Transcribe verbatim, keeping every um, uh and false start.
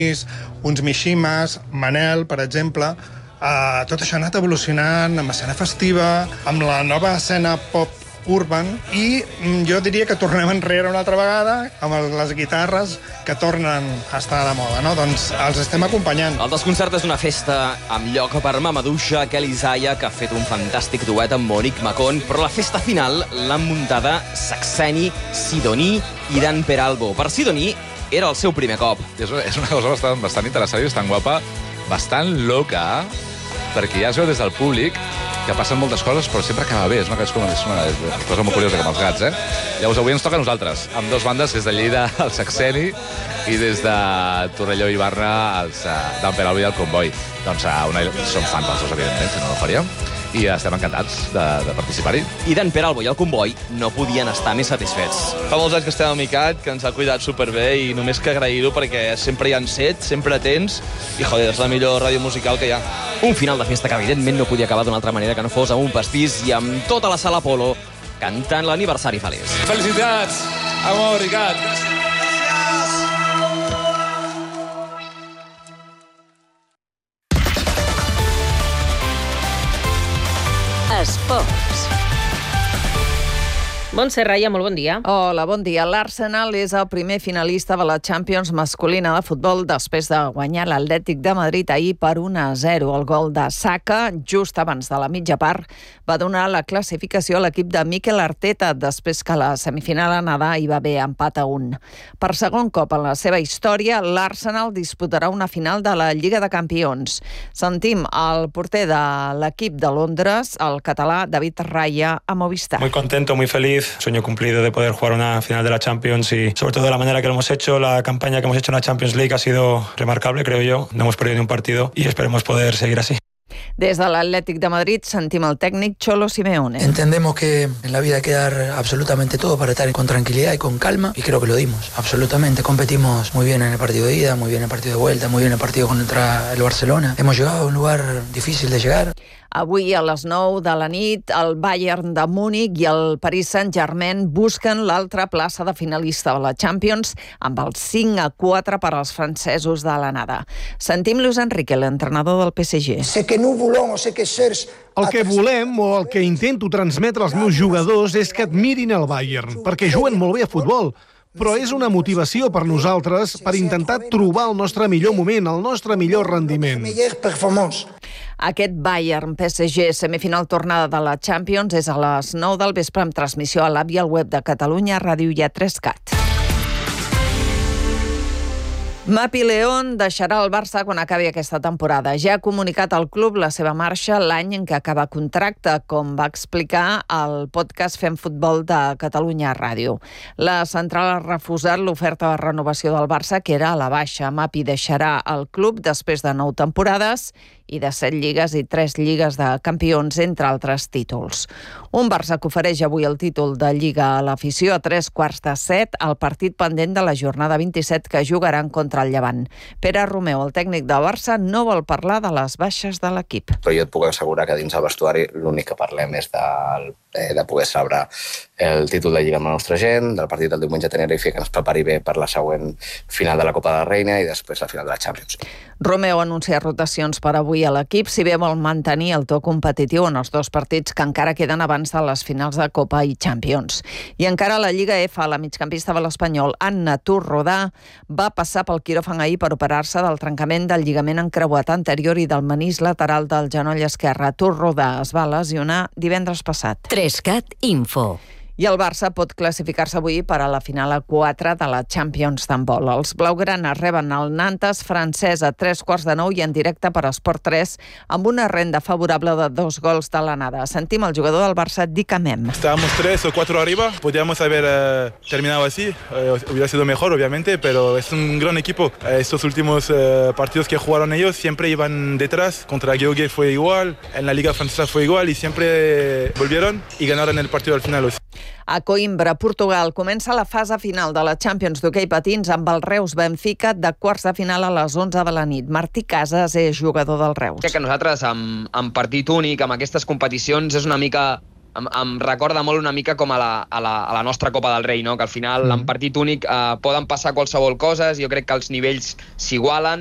uns Mishimas, Manel, per exemple. Uh, tot això ha anat evolucionant amb escena festiva, amb la nova escena pop urban, i mm, jo diria que tornem enrere una altra vegada amb el, les guitarres que tornen a estar de moda, no? Doncs els estem acompanyant. El Desconcert és una festa amb lloc per Mamadouxa, Kelly Zaya, que ha fet un fantàstic duet amb Monique Macon, però la festa final l'han muntada Saxeni, Sidoní i Dan Peralbo. Per Sidoní era el seu primer cop. És una, és una cosa bastant, bastant interessant i bastant guapa, bastant loca, perquè ja es veu des del públic que passen moltes coses, però sempre acaba bé. És una, és una, és una cosa molt curiosa, com els gats, eh? Llavors, avui ens toca a nosaltres, amb dues bandes, des de Lleida, el Saxeni, i des de Torelló i Barna, els uh, Dan Peralbo i el Comboi. Doncs uh, una, som fans dels dos, evidentment, si no, no ho faríem, i estem encantats de, de participar-hi. I Dan Peralbo i el Comboi no podien estar més satisfets. Fa molts anys que estem amicat, que ens ha cuidat superbé, i només que agrair-ho perquè sempre hi ha set, sempre atents, i joder, és la millor ràdio musical que hi ha. Un final de festa que evidentment no podia acabar d'una altra manera que no fos amb un pastís i amb tota la sala Apolo cantant l'aniversari feliç. Felicitats, amor i gat. Esports. Montse Raya, molt bon dia. Hola, bon dia. L'Arsenal és el primer finalista de la Champions masculina de futbol després de guanyar l'Atlètic de Madrid ahir per un a zero. El gol de Saka, just abans de la mitja part, va donar la classificació a l'equip de Mikel Arteta després que la semifinal anada hi va haver empat a un. Per segon cop en la seva història, l'Arsenal disputarà una final de la Lliga de Campions. Sentim el porter de l'equip de Londres, el català David Raya, a Movistar. Muy contento, muy feliz. Sueño cumplido de poder jugar una final de la Champions y sobre todo de la manera que lo hemos hecho. La campaña que hemos hecho en la Champions League ha sido remarcable, creo yo. No hemos perdido ni un partido y esperemos poder seguir así. Des de l'Atlètic de Madrid sentim el tècnic Cholo Simeone. Entendemos que en la vida hay que dar absolutamente todo para estar con tranquilidad y con calma, y creo que lo dimos, absolutamente. Competimos muy bien en el partido de ida, muy bien en el partido de vuelta, muy bien en el partido contra el Barcelona. Hemos llegado a un lugar difícil de llegar. Avui a les nou de la nit, el Bayern de Múnich i el Paris Saint-Germain busquen l'altra plaça de finalista de la Champions amb el cinc a quatre per als francesos de l'anada. Sentim Luis Enrique, l'entrenador del P S G. Sé que no volem o sé que certs... El que volem, o el que intento transmetre als meus jugadors, és que admirin el Bayern, perquè juguen molt bé a futbol. Però és una motivació per nosaltres per intentar trobar el nostre millor moment, el nostre millor rendiment. Aquest Bayern P S G semifinal tornada de la Champions és a les nou del vespre amb transmissió a l'app i al web de Catalunya Ràdio i a tres cat. Mapi León deixarà el Barça quan acabi aquesta temporada. Ja ha comunicat al club la seva marxa l'any en què acaba contracte, com va explicar al podcast Fem Futbol de Catalunya Ràdio. La central ha refusat l'oferta de renovació del Barça, que era a la baixa. Mapi deixarà el club després de nou temporades i de set lligues i tres lligues de campions, entre altres títols. Un Barça que ofereix avui el títol de Lliga a l'afició a tres quarts de set, al partit pendent de la jornada vint-i-set que jugaran contra el Llevant. Pere Romeu, el tècnic del Barça, no vol parlar de les baixes de l'equip. Però jo et puc assegurar que dins el vestuari l'únic que parlem és de, de poder celebrar el títol de Lliga amb la nostra gent, del partit del diumenge a Tenerife, que ens prepari bé per la següent final de la Copa de la Reina i després la final de la Champions. Romeu ha anunciat rotacions per avui a l'equip, si bé vol mantenir el to competitiu en els dos partits que encara queden abans de les finals de Copa i Champions. I encara a la Lliga F, la migcampista de l'Espanyol, Anna Turrodà, va passar pel quiròfan ahir per operar-se del trencament del lligament encreuat anterior i del menís lateral del genoll esquerre. Turrodà es va lesionar divendres passat. tres cat Info. I el Barça pot classificar-se avui per a la final a quatre de la Champions d'handbol. Els blaugranes reben el Nantes francès a tres quarts de nou i en directe per Esport tres amb una renda favorable de dos gols de l'anada. Sentim el jugador del Barça, Dick Amem. Estábamos tres o cuatro arriba, podíamos haber eh, terminado así, eh, hubiera sido mejor obviamente, pero es un gran equipo. Eh, estos últimos eh, partidos que jugaron ellos siempre iban detrás, contra Georgia fue igual, en la Liga Francesa fue igual y siempre volvieron y ganaron el partido al final. A Coimbra, Portugal, comença la fase final de la Champions d'hoquei patins amb el Reus Benfica de quarts de final a les onze de la nit. Martí Casas és jugador del Reus. Crec que nosaltres, amb, amb partit únic, amb aquestes competicions, és una mica em, em recorda molt una mica com a la, a la, a la nostra Copa del Rei, no? Que al final, mm. en partit únic, eh, poden passar qualsevol cosa, jo crec que els nivells s'igualen,